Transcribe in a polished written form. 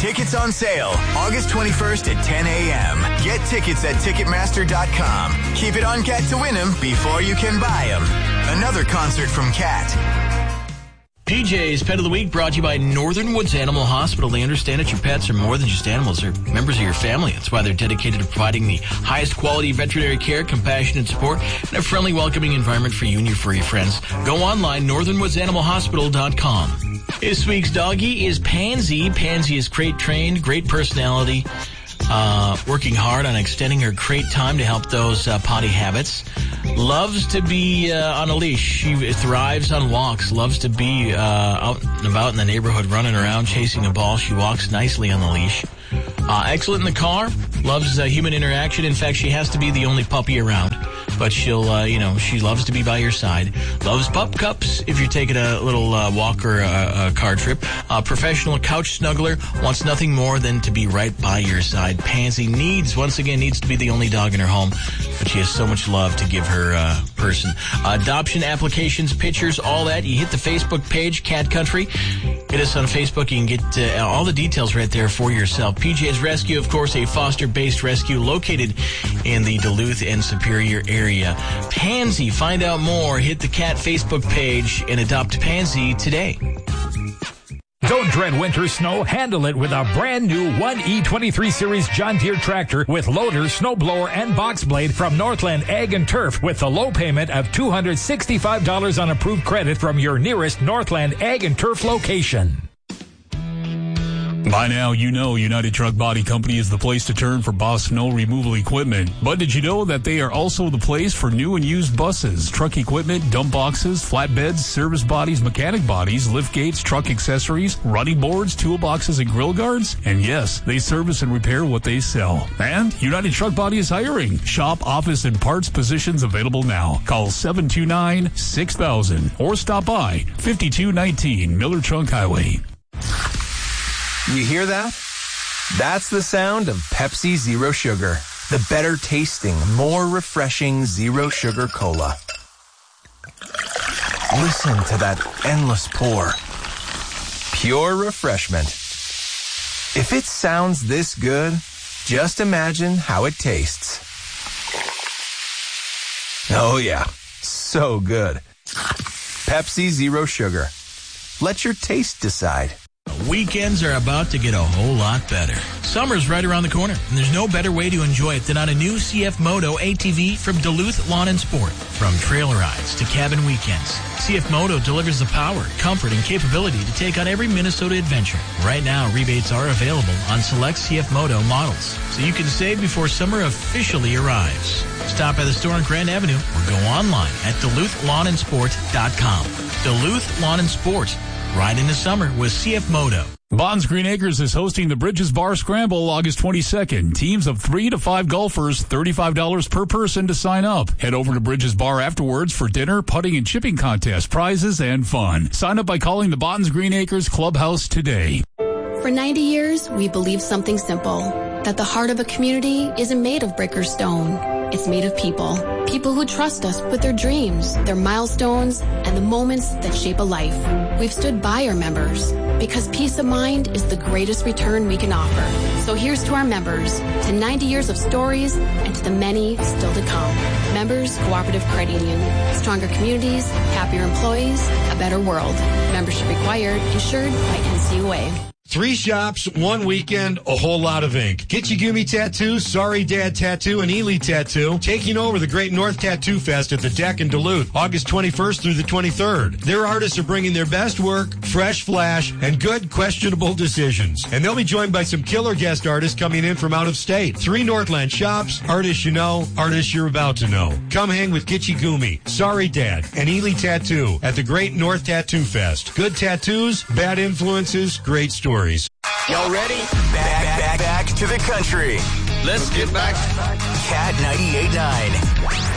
Tickets on sale August 21st at 10 a.m. Get tickets at Ticketmaster.com. Keep it on Cat to win them before you can buy them. Another concert from Cat. PJ's Pet of the Week brought to you by Northern Woods Animal Hospital. They understand that your pets are more than just animals. They're members of your family. That's why they're dedicated to providing the highest quality veterinary care, compassionate support, and a friendly, welcoming environment for you and your furry friends. Go online, northernwoodsanimalhospital.com. This week's doggy is Pansy. Pansy is crate trained, great personality, working hard on extending her crate time to help those potty habits. Loves to be on a leash. She thrives on walks. Loves to be out and about in the neighborhood, running around, chasing a ball. She walks nicely on the leash. Excellent in the car. Loves human interaction. In fact, she has to be the only puppy around. But she'll, she loves to be by your side. Loves pup cups if you're taking a little walk or a car trip. Professional couch snuggler. Wants nothing more than to be right by your side. Pansy needs to be the only dog in her home. But she has so much love to give her person. Adoption applications, pictures, all that. You hit the Facebook page, Cat Country. Hit us on Facebook. You can get all the details right there for yourself. PJ's Rescue, of course, a foster-based rescue located in the Duluth and Superior area. Pansy, find out more. Hit the Cat Facebook page and adopt Pansy today. Don't dread winter snow. Handle it with a brand new 1E23 Series John Deere tractor with loader, snowblower, and box blade from Northland Ag and Turf with the low payment of $265 on approved credit from your nearest Northland Ag and Turf location. By now, you know United Truck Body Company is the place to turn for Boss snow removal equipment. But did you know that they are also the place for new and used buses, truck equipment, dump boxes, flatbeds, service bodies, mechanic bodies, lift gates, truck accessories, running boards, toolboxes, and grill guards? And yes, they service and repair what they sell. And United Truck Body is hiring. Shop, office, and parts positions available now. Call 729-6000 or stop by 5219 Miller Trunk Highway. You hear that? That's the sound of Pepsi Zero Sugar. The better tasting, more refreshing Zero Sugar Cola. Listen to that endless pour. Pure refreshment. If it sounds this good, just imagine how it tastes. Oh yeah, so good. Pepsi Zero Sugar. Let your taste decide. Weekends are about to get a whole lot better. Summer's right around the corner, and there's no better way to enjoy it than on a new CF Moto ATV from Duluth Lawn and Sport. From trail rides to cabin weekends, CF Moto delivers the power, comfort, and capability to take on every Minnesota adventure. Right now, rebates are available on select CF Moto models, so you can save before summer officially arrives. Stop by the store on Grand Avenue or go online at DuluthLawnandSport.com. Duluth Lawn and Sport. Ride into summer with CF Moto. Bonds Green Acres is hosting the Bridges Bar Scramble August 22nd. Teams of 3 to 5 golfers, $35 per person to sign up. Head over to Bridges Bar afterwards for dinner, putting and chipping contest, prizes, and fun. Sign up by calling the Bonds Green Acres Clubhouse today. For 90 years, we believed something simple, that the heart of a community isn't made of brick or stone. It's made of people. People who trust us with their dreams, their milestones, and the moments that shape a life. We've stood by our members because peace of mind is the greatest return we can offer. So here's to our members, to 90 years of stories, and to the many still to come. Members Cooperative Credit Union. Stronger communities, happier employees, a better world. Membership required, insured by NCUA. 3 shops, 1 weekend, a whole lot of ink. Kitchigumi Tattoo, Sorry Dad Tattoo, and Ely Tattoo taking over the Great North Tattoo Fest at the Deck in Duluth, August 21st through the 23rd. Their artists are bringing their best work, fresh flash, and good questionable decisions. And they'll be joined by some killer guest artists coming in from out of state. 3 Northland shops, artists you know, artists you're about to know. Come hang with Kitchigumi, Sorry Dad, and Ely Tattoo at the Great North Tattoo Fest. Good tattoos, bad influences, great stories. Y'all ready? Back to the country. Let's get back. Cat 98.9.